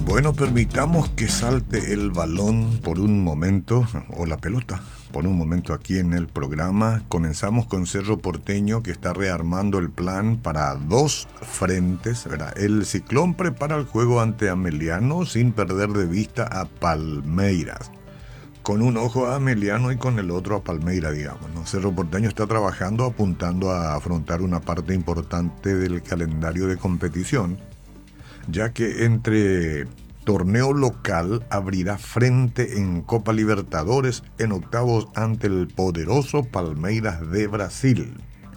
Bueno, permitamos que salte el balón por un momento, o la pelota, por un momento aquí en el programa. Comenzamos con Cerro Porteño, que está rearmando el plan para dos frentes, ¿verdad? El Ciclón prepara el juego ante Ameliano sin perder de vista a Palmeiras. Con un ojo a Ameliano y con el otro a Palmeiras, digamos, ¿no? Cerro Porteño está trabajando apuntando a afrontar una parte importante del calendario de competición, ya que entre torneo local abrirá frente en Copa Libertadores en octavos ante el poderoso Palmeiras de Brasil.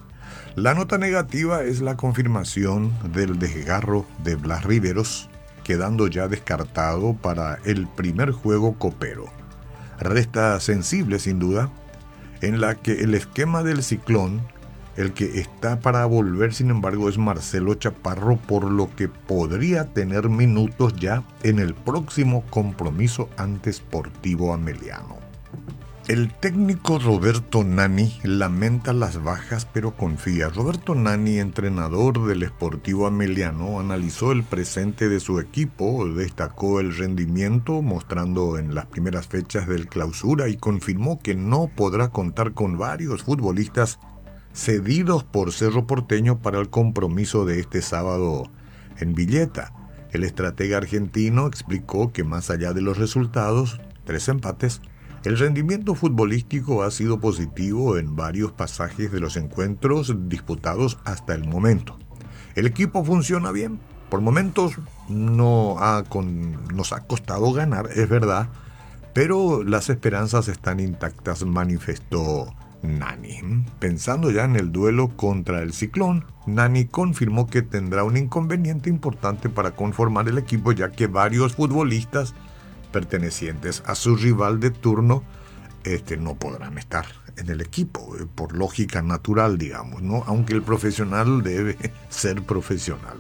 La nota negativa es la confirmación del desgarro de Blas Riveros, quedando ya descartado para el primer juego copero. Resta sensible, sin duda, en la que el esquema del Ciclón, el que está para volver, sin embargo, es Marcelo Chaparro, por lo que podría tener minutos ya en el próximo compromiso ante Sportivo Ameliano. El técnico Roberto Nani lamenta las bajas, pero confía. Roberto Nani, entrenador del Sportivo Ameliano, analizó el presente de su equipo, destacó el rendimiento mostrando en las primeras fechas del Clausura y confirmó que no podrá contar con varios futbolistas cedidos por Cerro Porteño para el compromiso de este sábado en Villeta. El estratega argentino explicó que más allá de los resultados, 3 empates, el rendimiento futbolístico ha sido positivo en varios pasajes de los encuentros disputados hasta el momento. El equipo funciona bien. Por momentos nos ha costado ganar, es verdad, pero las esperanzas están intactas, manifestó Nani. Pensando ya en el duelo contra el Ciclón, Nani confirmó que tendrá un inconveniente importante para conformar el equipo, ya que varios futbolistas pertenecientes a su rival de turno no podrán estar en el equipo, por lógica natural, digamos, ¿no? Aunque el profesional debe ser profesional.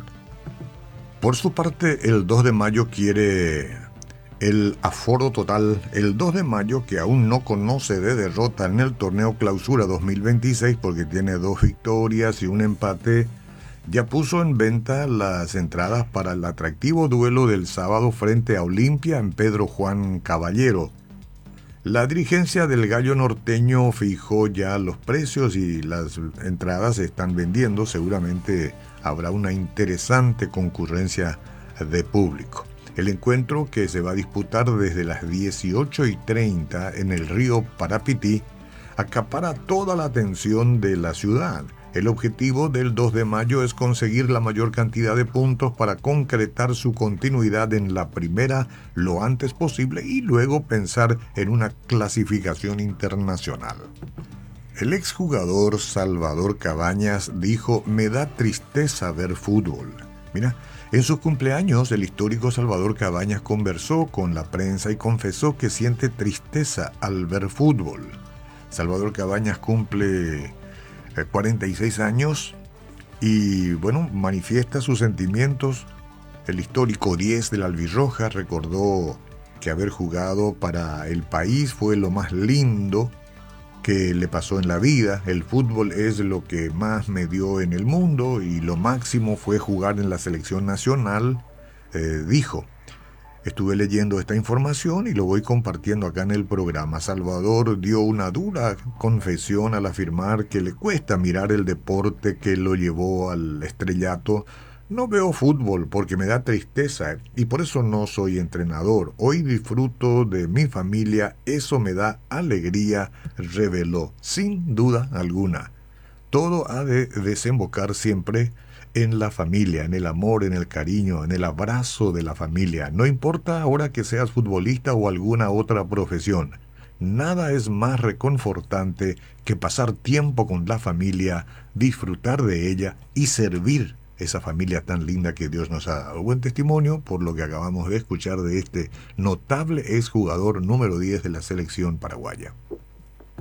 Por su parte, el 2 de mayo quiere el aforo total. El 2 de mayo, que aún no conoce de derrota en el torneo Clausura 2026 porque tiene 2 victorias y un empate, ya puso en venta las entradas para el atractivo duelo del sábado frente a Olimpia en Pedro Juan Caballero. La dirigencia del Gallo Norteño fijó ya los precios y las entradas se están vendiendo. Seguramente habrá una interesante concurrencia de público. El encuentro, que se va a disputar desde las 18:30 en el río Parapití, acapara toda la atención de la ciudad. El objetivo del 2 de mayo es conseguir la mayor cantidad de puntos para concretar su continuidad en la primera lo antes posible y luego pensar en una clasificación internacional. El exjugador Salvador Cabañas dijo: "Me da tristeza ver fútbol". Mira, en sus cumpleaños el histórico Salvador Cabañas conversó con la prensa y confesó que siente tristeza al ver fútbol. Salvador Cabañas cumple 46 años y, bueno, manifiesta sus sentimientos. El histórico 10 del Albirroja recordó que haber jugado para el país fue lo más lindo que le pasó en la vida. El fútbol es lo que más me dio en el mundo y lo máximo fue jugar en la selección nacional, dijo. Estuve leyendo esta información y lo voy compartiendo acá en el programa. Salvador dio una dura confesión al afirmar que le cuesta mirar el deporte que lo llevó al estrellato. "No veo fútbol porque me da tristeza y por eso no soy entrenador. Hoy disfruto de mi familia, eso me da alegría", reveló. Sin duda alguna, todo ha de desembocar siempre en la familia, en el amor, en el cariño, en el abrazo de la familia. No importa ahora que seas futbolista o alguna otra profesión. Nada es más reconfortante que pasar tiempo con la familia, disfrutar de ella y servir esa familia tan linda que Dios nos ha dado. Buen testimonio por lo que acabamos de escuchar de este notable exjugador número 10 de la selección paraguaya.